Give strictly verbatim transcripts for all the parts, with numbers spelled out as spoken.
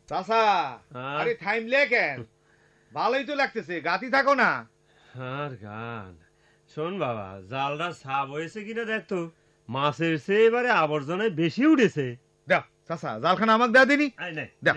চাচা আরে থামলে কেন? ভালোই তো লাগতেছে, গাতি থাকো না। আর গান শোন বাবা, জালটা সাফ হয়েছে কিনা দেখতো, মাছের চেয়ে এবারে আবর্জনায় বেশি উঠেছে। দাও চাচা, জালখানা আমাকে দেওয়া দিনি। দাও।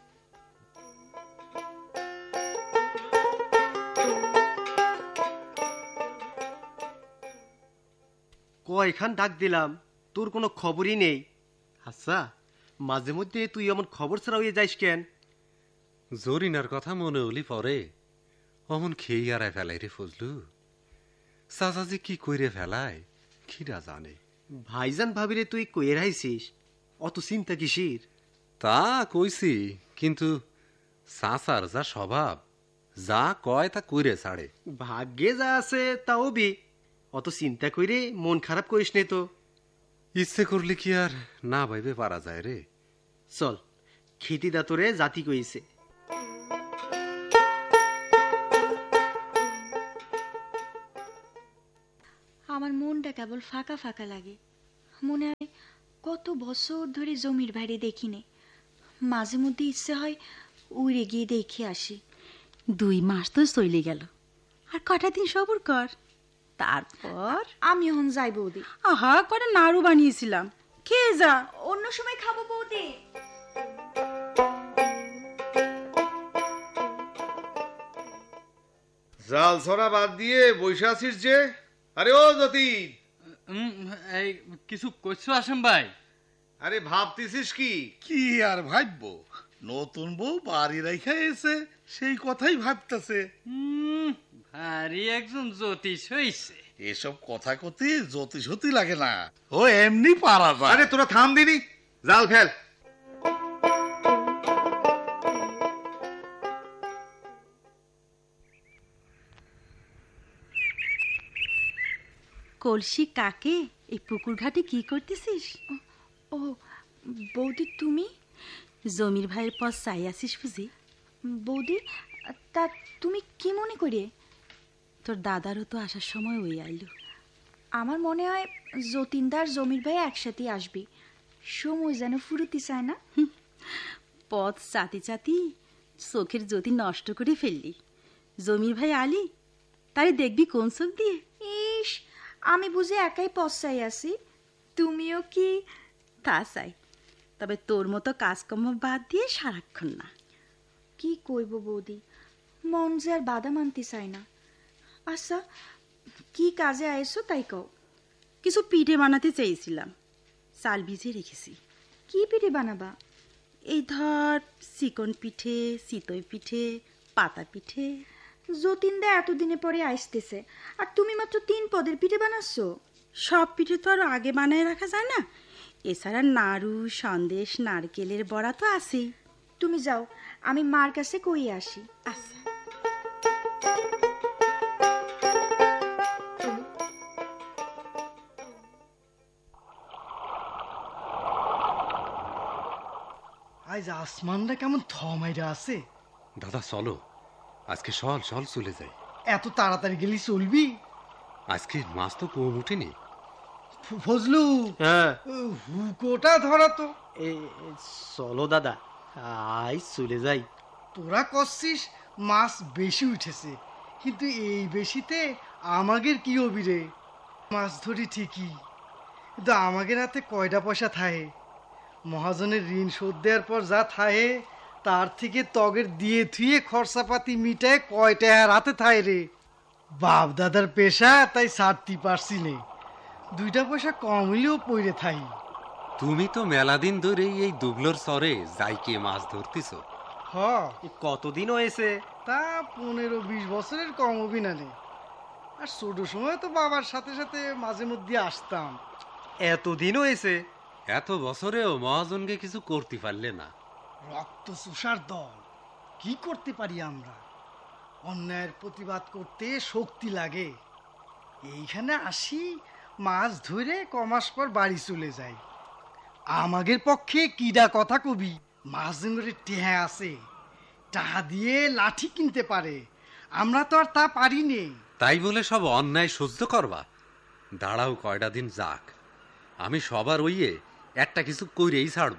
কয়খান ডাক দিলাম, তোর কোনো খবরই নেই। আচ্ছা, মাঝে মধ্যে তুই এমন খবর ছাড়া হয়ে যাইস কেন? জরিনার কথা মনে হলি পরে অমন খেয়ে আর ফেলাই রে ফজলু। চাচাজি কি কইরে ফেলায় খিরা জানে। ভাইজান ভাবিরে তুই কইয়ে রাইছিস, অত চিন্তা কিসির? তা কইছি, কিন্তু চাচার যা স্বভাব, যা কয় তা কইরে ছাড়ে। ভাগ্যে যা আছে তাও বি, অত চিন্তা কইরে মন খারাপ করিস নে তো। ইচ্ছে করলে কি আর না ভাইবে পারা যায় রে। চল, খেতি দাতরে জাতি কইছে। আমার মনটা কেবল ফাঁকা ফাঁকা লাগে। মনে হয় কত বছর ধরে জমির বাইরে দেখিনি। মাঝে মধ্যে ইচ্ছে হয় উড়ে গিয়ে দেখে আসি। দুই মাস তো চলে গেল, আর কটা দিন সবর কর, তারপর আমি এখন যাই বৌদি। আহা করে নাড়ু বানিয়েছিলাম, খেয়ে যা। অন্য সময় খাবো বৌদি। জাল ছড়া বাদ দিয়ে বসে আছিস যে? আরে ও যতীন, এই কিছু কইছো আসেম ভাই? আরে ভাবতেছিস কি? কি আর ভাববো, নতুন বউ বাড়ি রেখে এসে সেই কথাই ভাবতেছে। ভারী একজন জ্যোতিষ হইছে। এসব কথা কথি জ্যোতিষ হতি লাগে না, ও এমনি পারা যায়। আরে তোরা থাম দিনি, জাল ফেল। কলসি কাকে এই পুকুর ঘাটে কি করতেছিস? ও বৌদি, তুমি জমির ভাইয়ের পর চাই আসিস বুঝি? বৌদি, তা তুমি কি মনে করে? তোর দাদারও তো আসার সময় ওই আইলো। আমার মনে হয় যতীনদার জমির ভাই একসাথে আসবে, সময় যেন ফুরুতি চায় না। পথ চাতি চাতি চোখের জ্যোতি নষ্ট করে ফেললি। জমির ভাই আলি, তারে দেখবি কোন চোখ দিয়ে? ইস, আমি বুঝি একাই পশ্চাই আছি, তুমিও কি? তা চাই, তবে তোর মতো কাজকর্ম বাদ দিয়ে সারাক্ষণ না। কি কইব বৌদি, মন যে আর বাধা মানতে চায় না। আচ্ছা, কি কাজে আইছো তাই কও। কিছু পিঠে বানাতে চেয়েছিলাম, চাল ভিজে রেখেছি। কি পিঠে বানাবা? এই ধর চিকন পিঠে, চিতই পিঠে, পাতা পিঠে। যতীনদা এতদিনে পরে আসতেছে, আর তুমি মাত্র তিন পদের পিঠে বানাচ্ছ। সব পিঠে তো আর আগে বানায় রাখা যায় না। এছাড়া নাড়ু, সন্দেশ, নারকেলের বড়া তো আছেই। তুমি যাও, আমি মার কাছে কই আসি। আচ্ছা। আজ আসমানটা কেমন থমাইরা আছে। দাদা চলো, আজকে সল সল চলে যাই। এত তাড়াতাড়ি গেলি চলবি? আজকে মাছ তো কম উঠেনি। ফজলু, হ্যাঁ, হুকোটা ধরা তো। চলো দাদা, আই চলে যাই। তোরা করছিস মাছ বেশি উঠেছে, কিন্তু এই বেশিতে আমাদের কি হবি রে? মাছ ধরি ঠিকই, কিন্তু আমাদের হাতে কয়টা পয়সা থাহে? মহাজনের ঋণ শোধ দেওয়ার পর যা থাহে, তার থেকে তগের দিয়ে থুয়ে খরচাপাতি মিটায় কয়টা হাতে থায় রে? বাপ দাদার পেশা, তাই ছাড়তে পারছি নে। দুইটা পয়সা কম হইলেও পইরে থাই। তুমি তো মেলা দিন ধরেই এই দুবলোর চরে যাইকে মাছ ধরতেছ। হ, কতদিন হয়েছে? তা পনেরো বিশ বছরের কম অভিনানে। আর ছোট সময় তো বাবার সাথে সাথে মাঝে মধ্যে আসতাম। এতদিন হয়েছে? এত বছরেও মহাজনকে কিছু করতে পারলে না। রক্ত চুষার দল, কি করতে পারি আমরা? অন্যায়ের প্রতিবাদ করতে শক্তি লাগে। এইখানে আসি, মাছ ধরে কমাস পর বাড়ি চলে যাই। আমাদের পক্ষে কিডা কথা কবি? মাছ ধরে টেহা আছে, টাহা দিয়ে লাঠি কিনতে পারে, আমরা তো আর তা পারি নে। তাই বলে সব অন্যায় সহ্য করবা? দাঁড়াও কয়টা দিন যাক, আমি সবার ওইয়ে একটা কিছু কইরেই ছাড়বো।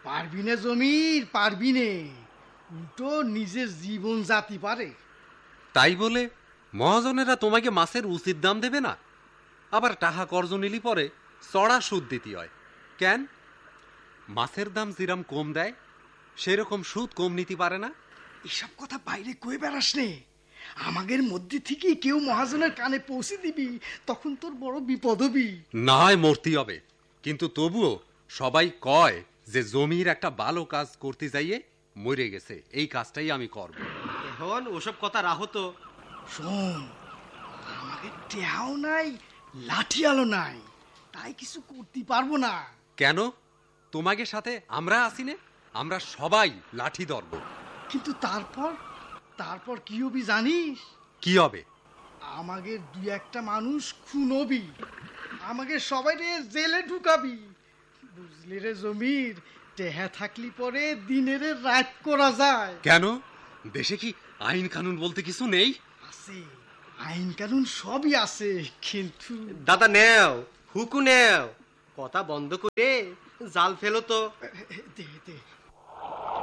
পারবি না জমির, পারবি নে। উল্টো নিজের জীবন জাতি পারে। তাই বলে মহাজনেরা তোমাকে মাছের উচিত দাম দেবে না? আবার টাকা কর্জ নিলি পরে চড়া সুদ দিতে হয় কেন? মাছের দাম যেরকম কম দেয় সেরকম সুদ কম নিতে পারে না? এসব কথা বাইরে কয়ে বেড়াস নে। আমাদের মধ্যে থেকে কেউ মহাজনের কানে পৌঁছে দিবি, তখন তোর বড় বিপদ হবি। না হয় মরতে হবে, কিন্তু তবুও সবাই কয় যে জমির একটা ভালো কাজ করতে যাইয়ে মরে গেছে, এই কাজটাই আমি করব। এখন ওসব কথা রাখো তো। শোন, আমাকে টেহাও নাই, লাঠি আলো নাই, তাই কিছু করতে পারবো না। কেন? তোমাকে সাথে আমরা আসি নে, আমরা সবাই লাঠি ধরব। কিন্তু তারপর তারপর কি হবি জানিস? কি হবে? আমাদের দুই একটা মানুষ খুন হবি, আমাকে সবাই রে জেলে ঢুকাবি। বুঝলি রে জমির, টেহা থাকলি পরে দিনের রাত করা যায়। কেন? দেশে কি আইন কানুন বলতে কিছু নেই? আছে, আইন কানুন সবই আছে, কিন্তু দাদা নেও, হুকু নেও, কথা বন্ধ করে জাল ফেলো তো। দে দে